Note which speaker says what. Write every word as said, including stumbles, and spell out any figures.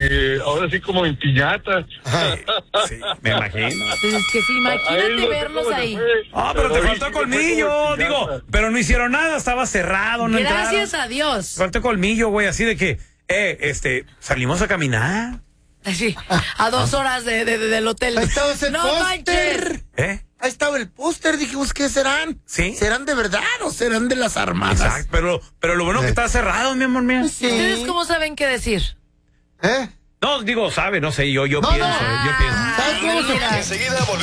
Speaker 1: que ahora sí como en piñata.
Speaker 2: Ay, sí, me imagino.
Speaker 3: Entonces, que sí, imagínate verlos ahí.
Speaker 2: Ah, pero te faltó colmillo, digo, pero no hicieron nada, estaba cerrado, no entraron.
Speaker 3: Gracias a Dios.
Speaker 2: Faltó colmillo, güey, así de que, eh, este, salimos a caminar.
Speaker 3: Sí, a dos horas de, de, de- del hotel.
Speaker 4: Ahí estaba ese
Speaker 3: No
Speaker 4: póster.
Speaker 3: manches.
Speaker 2: ¿Eh?
Speaker 4: Ahí estaba el póster, dijimos, ¿qué serán?
Speaker 2: ¿Sí?
Speaker 4: ¿Serán de verdad o serán de las armadas?
Speaker 2: Exacto, pero, pero lo bueno que está cerrado, mi amor mío.
Speaker 4: Sí.
Speaker 3: ¿Ustedes cómo saben qué decir?
Speaker 4: ¿Eh?
Speaker 2: No, digo, sabe, no sé, yo, yo
Speaker 4: No,
Speaker 2: pienso,
Speaker 4: no.
Speaker 2: yo pienso.
Speaker 4: ¿Sabes cómo se-
Speaker 3: Mira.
Speaker 5: Enseguida volvemos.